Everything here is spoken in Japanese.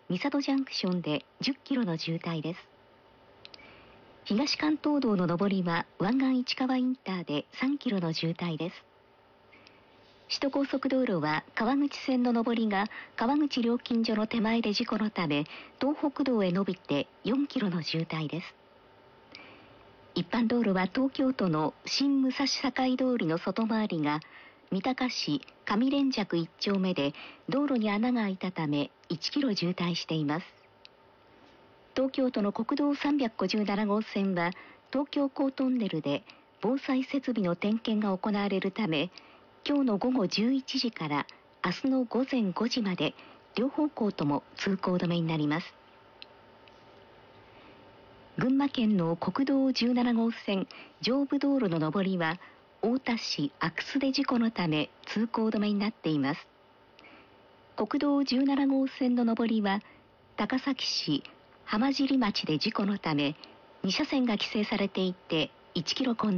三郷ジャンクションで10キロの渋滞です。東関東道の上りは湾岸市川インターで3キロの渋滞です。首都高速道路は川口線の上りが川口料金所の手前で事故のため、東北道へ伸びて4キロの渋滞です。一般道路は東京都の新武蔵境通りの外回りが三鷹市上連雀1丁目で道路に穴が開いたため1キロ渋滞しています。東京都の国道357号線は東京港トンネルで防災設備の点検が行われるため、今日の午後11時から明日の午前5時まで両方向とも通行止めになります。群馬県の国道17号線上武道路の上りは太田市阿久須で事故のため通行止めになっています。国道17号線の上りは高崎市浜尻町で事故のため2車線が規制されていて1キロ混んで